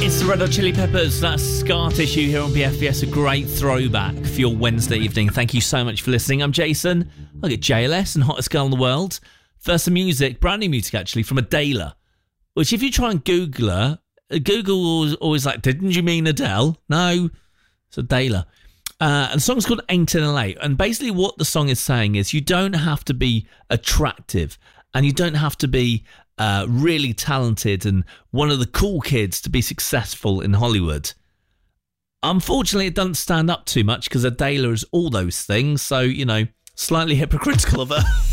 It's the Red Hot Chili Peppers. That's Scar Tissue here on BFBS. A great throwback for your Wednesday evening. Thank you so much for listening. I'm Jason. I get JLS and Hottest Girl in the World. First, some music, brand new music actually, from Adele. Which, if you try and Google her, Google always like, didn't you mean Adele? No, it's Adele. And the song's called Ain't in LA. And basically what the song is saying is you don't have to be attractive and you don't have to be really talented and one of the cool kids to be successful in Hollywood. Unfortunately, it doesn't stand up too much because Adele is all those things. So, slightly hypocritical of her.